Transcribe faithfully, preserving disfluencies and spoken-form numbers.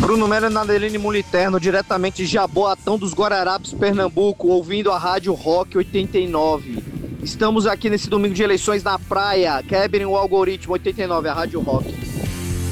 Bruno Melo e Nadeline Muliterno, diretamente de Jaboatão dos Guararapes, Pernambuco, ouvindo a Rádio Rock oitenta e nove. Estamos aqui nesse domingo de eleições na praia. Quebrem o algoritmo oitenta e nove, a Rádio Rock.